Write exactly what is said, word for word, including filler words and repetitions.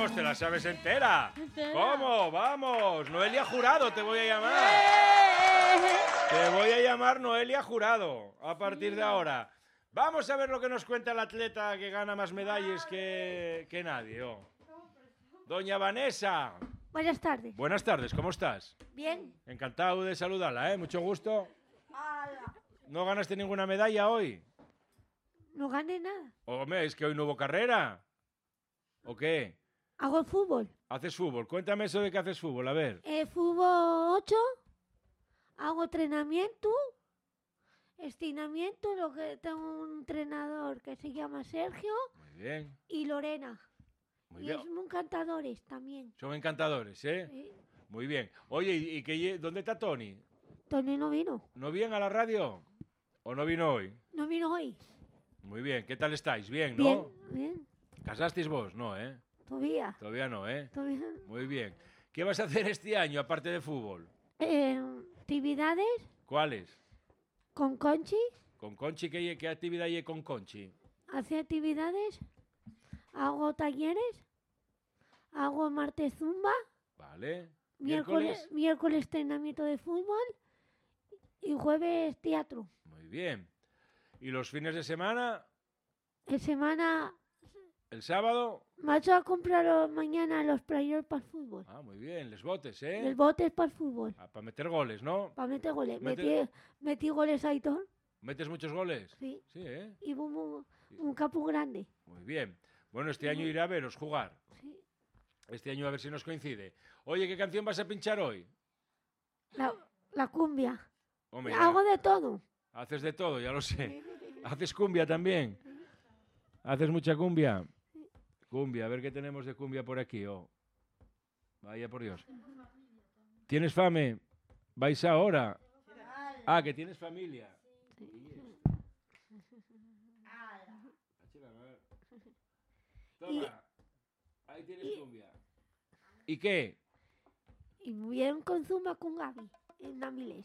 Vamos, te la sabes entera. Entera. ¿Cómo? Vamos. Noelia Jurado te voy a llamar. Te voy a llamar Noelia Jurado a partir de ahora. Vamos a ver lo que nos cuenta el atleta que gana más medallas que, que nadie. Oh. Doña Vanessa. Buenas tardes. Buenas tardes, ¿cómo estás? Bien. Encantado de saludarla, ¿eh? Mucho gusto. ¿No ganaste ninguna medalla hoy? No gané nada. Hombre, es que hoy no hubo carrera. ¿O qué? Hago fútbol. ¿Haces fútbol? Cuéntame eso de que haces fútbol, a ver. Eh, fútbol ocho. Hago entrenamiento. Estiramiento. Lo que tengo un entrenador que se llama Sergio. Muy bien. Y Lorena. Muy y bien. son encantadores también. Son encantadores, ¿eh? Sí. Muy bien. Oye, ¿y, y qué, dónde está Tony? Tony no vino. ¿No viene a la radio? ¿O no vino hoy? No vino hoy. Muy bien. ¿Qué tal estáis? Bien, ¿no? Bien. Bien. ¿Casasteis vos? No, ¿eh? Todavía. Todavía no, ¿eh? Todavía. Muy bien. ¿Qué vas a hacer este año aparte de fútbol? Eh, actividades ¿Cuáles? con Conchi. ¿Con Conchi? ¿Qué, qué actividad hay con Conchi? Hace actividades. Hago talleres. Hago martes zumba. Vale. Miércoles, miércoles entrenamiento de fútbol y jueves teatro. Muy bien. ¿Y los fines de semana? En semana ¿El sábado? me ha hecho a comprar mañana los players para el fútbol. Ah, muy bien. Les botes, ¿eh? Los botes para el fútbol. Ah, para meter goles, ¿no? Para meter goles. Mete- Metí, metí goles a Aitor. ¿Metes muchos goles? Sí. Sí, ¿eh? Y un, un, un capo grande. Muy bien. Bueno, este año iré a veros jugar. Sí. Este año a ver si nos coincide. Oye, ¿qué canción vas a pinchar hoy? La, la cumbia. Hombre, ya Hago de todo. haces de todo, ya lo sé. ¿Haces cumbia también? ¿Haces mucha cumbia? Cumbia, a ver qué tenemos de cumbia por aquí. Oh. Vaya por Dios. ¿Tienes fame? ¿Vais ahora? Ah, que tienes familia. Toma, ahí tienes cumbia. ¿Y qué? Y muy bien con Zumba con Gaby en Namilés.